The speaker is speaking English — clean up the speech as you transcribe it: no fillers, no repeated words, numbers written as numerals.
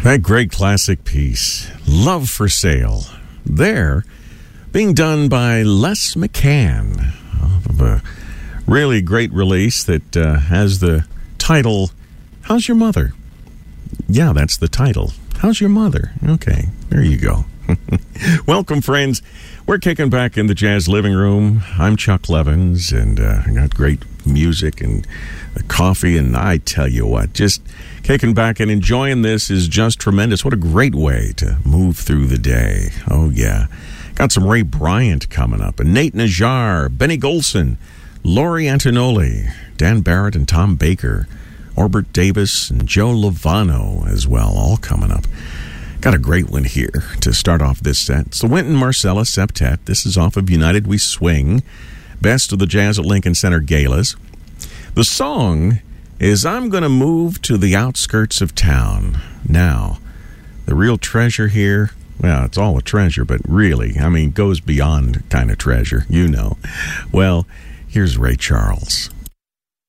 That great classic piece, Love for Sale, there being done by Les McCann, of a really great release that has the title, How's Your Mother? Yeah, that's the title. How's your mother? Okay, there you go. Welcome, friends. We're kicking back in the Jazz Living Room. I'm Chuck Levins, and I got great music and the coffee, and I tell you what, just kicking back and enjoying this is just tremendous. What a great way to move through the day. Oh, yeah. Got some Ray Bryant coming up, and Nate Najjar, Benny Golson, Laurie Antonelli, Dan Barrett and Tom Baker, Orbert Davis and Joe Lovano as well, all coming up. Got a great one here to start off this set. It's the Wynton Marsalis Septet. This is off of United We Swing, Best of the Jazz at Lincoln Center Galas. The song is I'm Gonna Move to the Outskirts of Town. Now, the real treasure here, well, it's all a treasure, but really, I mean, goes beyond kind of treasure, you know. Well, here's Ray Charles.